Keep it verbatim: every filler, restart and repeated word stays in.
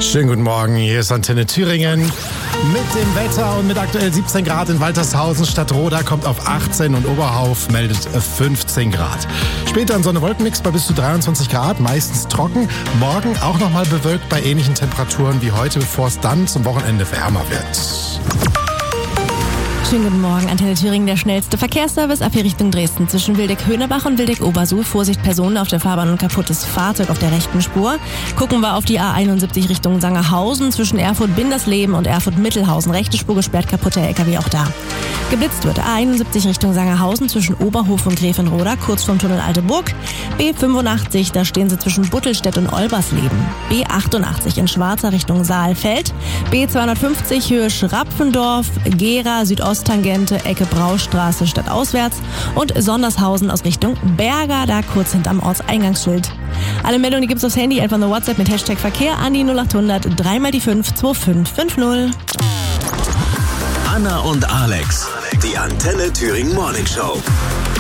Schönen guten Morgen, hier ist Antenne Thüringen. Mit dem Wetter und mit aktuell siebzehn Grad in Waltershausen. Stadtroda kommt auf achtzehn und Oberhauf meldet fünfzehn Grad. Später ein Sonne-Wolken-Mix bei bis zu dreiundzwanzig Grad, meistens trocken. Morgen auch nochmal bewölkt bei ähnlichen Temperaturen wie heute, bevor es dann zum Wochenende wärmer wird. Schönen guten Morgen, Antenne Thüringen, der schnellste Verkehrsservice ab hier Richtung Dresden. Zwischen Wildeck-Höhnerbach und Wildeck-Obersuhl. Vorsicht, Personen auf der Fahrbahn und kaputtes Fahrzeug auf der rechten Spur. Gucken wir auf die A einundsiebzig Richtung Sangerhausen. Zwischen Erfurt-Bindersleben und Erfurt-Mittelhausen. Rechte Spur gesperrt, kaputter L K W auch da. Geblitzt wird A einundsiebzig Richtung Sangerhausen zwischen Oberhof und Gräfenroda, kurz vom Tunnel Alteburg. B fünfundachtzig, da stehen sie zwischen Buttelstedt und Olbersleben. B achtundachtzig in Schwarzer Richtung Saalfeld. B zweihundertfünfzig Höhe Schrapfendorf, Gera, Südosttangente, Ecke Braustraße stadtauswärts und Sondershausen aus Richtung Berger, da kurz hinterm Ortseingangsschild. Alle Meldungen, die gibt's aufs Handy, einfach nur WhatsApp mit Hashtag Verkehr an die null acht hundert drei mal die fünf zwei fünf fünf null. Anna und Alex, die Antenne Thüringen Morning Show.